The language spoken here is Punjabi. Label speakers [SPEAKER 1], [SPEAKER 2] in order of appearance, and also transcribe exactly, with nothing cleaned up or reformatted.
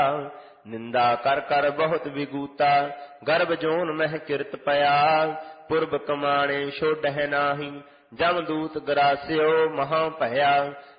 [SPEAKER 1] ਨਿੰਦਾ ਕਰ ਕਰ ਬਹੁਤ ਵਿਗੂਤਾ, ਗਰਭ ਜੋਨ ਮਹਿ ਕਿਰਤ ਪਿਆ। ਪੁਰਬ ਕਮਾਣੇ ਛੋਡਹਿ ਨਾਹੀ, ਜਮ ਦੂਤ ਗਰਾਸਿਓ ਮਹਾ ਭਇਆ।